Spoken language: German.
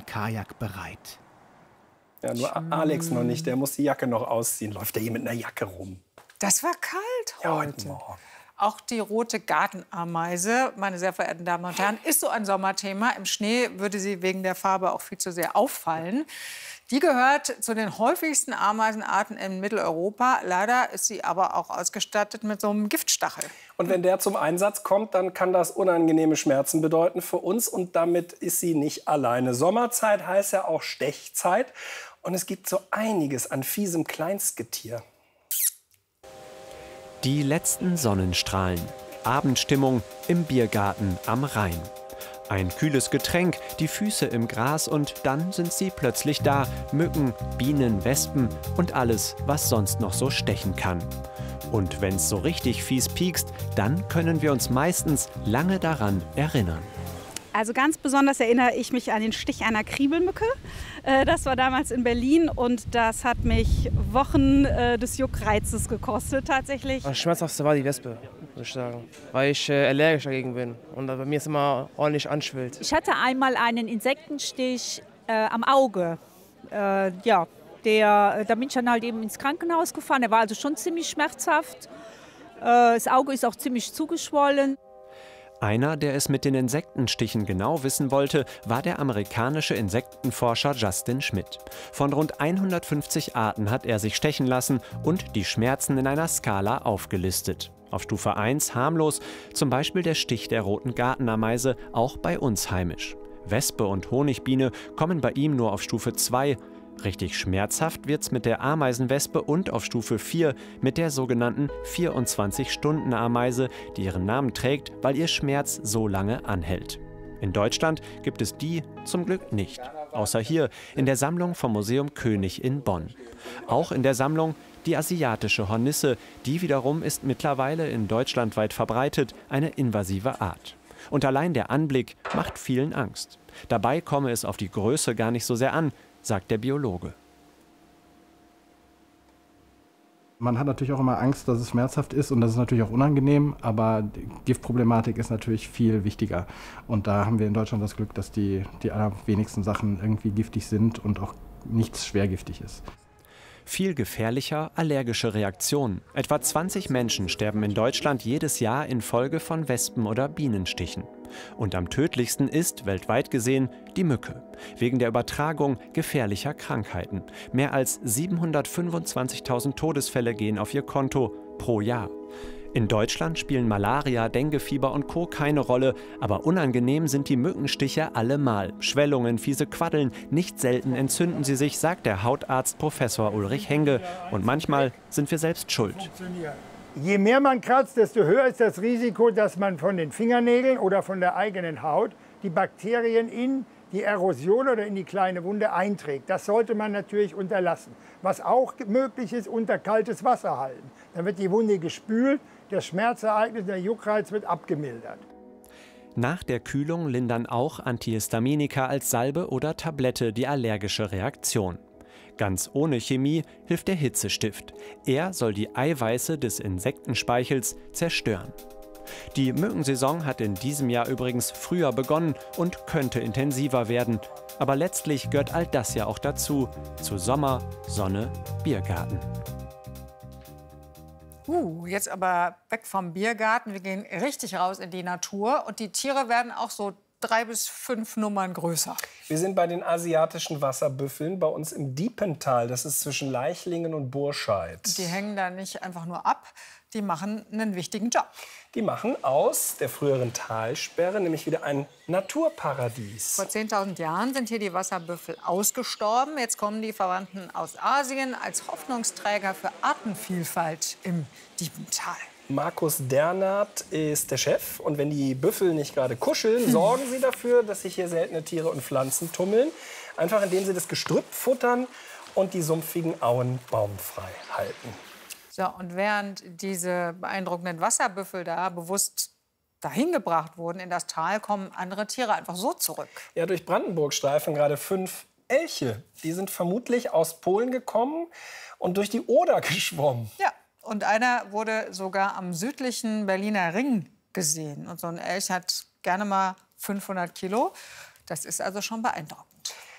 Kajak bereit. Ja, nur Alex noch nicht. Der muss die Jacke noch ausziehen. Läuft der hier mit einer Jacke rum? Das war kalt Ja, heute. heute Morgen. Auch die rote Gartenameise, meine sehr verehrten Damen und Herren, ist so ein Sommerthema. Im Schnee würde sie wegen der Farbe auch viel zu sehr auffallen. Die gehört zu den häufigsten Ameisenarten in Mitteleuropa. Leider ist sie aber auch ausgestattet mit so einem Giftstachel. Und wenn der zum Einsatz kommt, dann kann das unangenehme Schmerzen bedeuten für uns. Und damit ist sie nicht alleine. Sommerzeit heißt ja auch Stechzeit. Und es gibt so einiges an fiesem Kleinstgetier. Die letzten Sonnenstrahlen. Abendstimmung im Biergarten am Rhein. Ein kühles Getränk, die Füße im Gras und dann sind sie plötzlich da. Mücken, Bienen, Wespen und alles, was sonst noch so stechen kann. Und wenn's so richtig fies piekst, dann können wir uns meistens lange daran erinnern. Also ganz besonders erinnere ich mich an den Stich einer Kriebelmücke. Das war damals in Berlin und das hat mich Wochen des Juckreizes gekostet tatsächlich. Das Schmerzhaftste war die Wespe, würde ich sagen, weil ich allergisch dagegen bin und bei mir es immer ordentlich anschwillt. Ich hatte einmal einen Insektenstich am Auge. Da bin ich dann halt eben ins Krankenhaus gefahren. Der war also schon ziemlich schmerzhaft. Das Auge ist auch ziemlich zugeschwollen. Einer, der es mit den Insektenstichen genau wissen wollte, war der amerikanische Insektenforscher Justin Schmidt. Von rund 150 Arten hat er sich stechen lassen und die Schmerzen in einer Skala aufgelistet. Auf Stufe 1 harmlos, zum Beispiel der Stich der roten Gartenameise, auch bei uns heimisch. Wespe und Honigbiene kommen bei ihm nur auf Stufe 2. Richtig schmerzhaft wird's mit der Ameisenwespe und auf Stufe 4 mit der sogenannten 24-Stunden-Ameise, die ihren Namen trägt, weil ihr Schmerz so lange anhält. In Deutschland gibt es die zum Glück nicht. Außer hier in der Sammlung vom Museum König in Bonn. Auch in der Sammlung die asiatische Hornisse, die wiederum ist mittlerweile in Deutschland weit verbreitet, eine invasive Art. Und allein der Anblick macht vielen Angst. Dabei komme es auf die Größe gar nicht so sehr an, sagt der Biologe. Man hat natürlich auch immer Angst, dass es schmerzhaft ist und das ist natürlich auch unangenehm, aber die Giftproblematik ist natürlich viel wichtiger. Und da haben wir in Deutschland das Glück, dass die allerwenigsten Sachen irgendwie giftig sind und auch nichts schwergiftig ist. Viel gefährlicher allergische Reaktionen. Etwa 20 Menschen sterben in Deutschland jedes Jahr infolge von Wespen- oder Bienenstichen. Und am tödlichsten ist, weltweit gesehen, die Mücke. Wegen der Übertragung gefährlicher Krankheiten. Mehr als 725.000 Todesfälle gehen auf ihr Konto pro Jahr. In Deutschland spielen Malaria, Denguefieber und Co. keine Rolle, aber unangenehm sind die Mückenstiche allemal. Schwellungen, fiese Quaddeln, nicht selten entzünden sie sich, sagt der Hautarzt Professor Ulrich Henge. Und manchmal sind wir selbst schuld. Je mehr man kratzt, desto höher ist das Risiko, dass man von den Fingernägeln oder von der eigenen Haut die Bakterien in die Erosion oder in die kleine Wunde einträgt. Das sollte man natürlich unterlassen. Was auch möglich ist, unter kaltes Wasser halten. Dann wird die Wunde gespült, das Schmerzereignis, der Juckreiz wird abgemildert. Nach der Kühlung lindern auch Antihistaminika als Salbe oder Tablette die allergische Reaktion. Ganz ohne Chemie hilft der Hitzestift. Er soll die Eiweiße des Insektenspeichels zerstören. Die Mückensaison hat in diesem Jahr übrigens früher begonnen und könnte intensiver werden. Aber letztlich gehört all das ja auch dazu, zu Sommer, Sonne, Biergarten. Jetzt aber weg vom Biergarten. Wir gehen richtig raus in die Natur. Und die Tiere werden auch so 3 bis 5 Nummern größer. Wir sind bei den asiatischen Wasserbüffeln bei uns im Diepental. Das ist zwischen Leichlingen und Burscheid. Die hängen da nicht einfach nur ab, die machen einen wichtigen Job. Die machen aus der früheren Talsperre nämlich wieder ein Naturparadies. Vor 10.000 Jahren sind hier die Wasserbüffel ausgestorben. Jetzt kommen die Verwandten aus Asien als Hoffnungsträger für Artenvielfalt im Diepental. Markus Dernert ist der Chef. Und wenn die Büffel nicht gerade kuscheln, sorgen sie dafür, dass sich hier seltene Tiere und Pflanzen tummeln. Einfach indem sie das Gestrüpp futtern und die sumpfigen Auen baumfrei halten. So, und während diese beeindruckenden Wasserbüffel da bewusst dahin gebracht wurden in das Tal, kommen andere Tiere einfach so zurück. Ja, durch Brandenburg streifen gerade 5 Elche. Die sind vermutlich aus Polen gekommen und durch die Oder geschwommen. Ja. Und einer wurde sogar am südlichen Berliner Ring gesehen. Und so ein Elch hat gerne mal 500 Kilo. Das ist also schon beeindruckend.